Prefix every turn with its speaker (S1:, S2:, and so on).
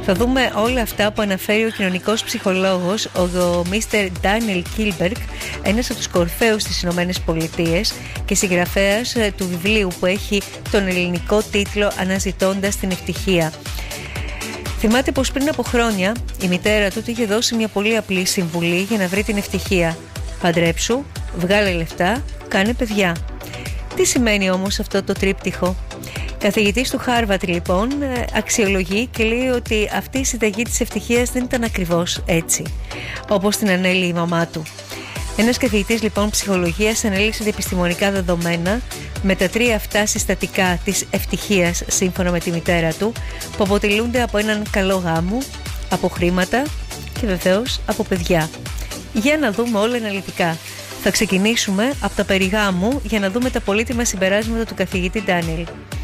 S1: Θα δούμε όλα αυτά που αναφέρει ο κοινωνικός ψυχολόγος, ο Mr. Daniel Kilberg, ένας από τους κορυφαίους στις Ηνωμένες Πολιτείες και συγγραφέας του βιβλίου που έχει τον ελληνικό τίτλο «Αναζητώντας την ευτυχία». Θυμάται πως πριν από χρόνια η μητέρα του είχε δώσει μια πολύ απλή συμβουλή για να βρει την ευτυχία. Παντρέψου, βγάλε λεφτά, κάνε παιδιά. Τι σημαίνει όμως αυτό το τρίπτυχο? Καθηγητής του Χάρβαρτ λοιπόν αξιολογεί και λέει ότι αυτή η συνταγή της ευτυχίας δεν ήταν ακριβώς έτσι, όπως την ανέλυε η μαμά του. Ένας καθηγητής λοιπόν ψυχολογίας ανέλυσε τα επιστημονικά δεδομένα με τα 3 αυτά συστατικά της ευτυχίας σύμφωνα με τη μητέρα του, που αποτελούνται από έναν καλό γάμο, από χρήματα και βεβαίως από παιδιά. Για να δούμε όλα αναλυτικά. Θα ξεκινήσουμε από τα περί γάμου για να δούμε τα πολύτιμα συμπεράσματα του καθηγητή Ντάνιελ.